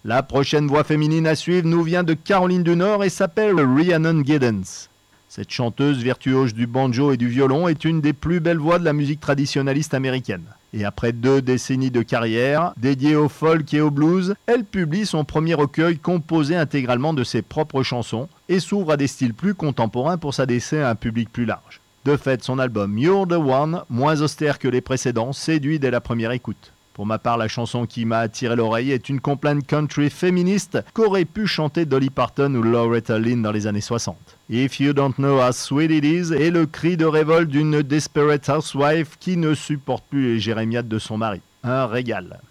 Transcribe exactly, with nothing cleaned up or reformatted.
La prochaine voix féminine à suivre nous vient de Caroline du Nord et s'appelle Rhiannon Giddens. Cette chanteuse virtuose du banjo et du violon est une des plus belles voix de la musique traditionnaliste américaine. Et après deux décennies de carrière, dédiée au folk et au blues, elle publie son premier recueil composé intégralement de ses propres chansons et s'ouvre à des styles plus contemporains pour s'adresser à un public plus large. De fait, son album You're the One, moins austère que les précédents, séduit dès la première écoute. Pour ma part, la chanson qui m'a attiré l'oreille est une complainte country féministe qu'aurait pu chanter Dolly Parton ou Loretta Lynn dans les années soixante. If You Don't Know How Sweet It Is est le cri de révolte d'une desperate housewife qui ne supporte plus les jérémiades de son mari. Un régal.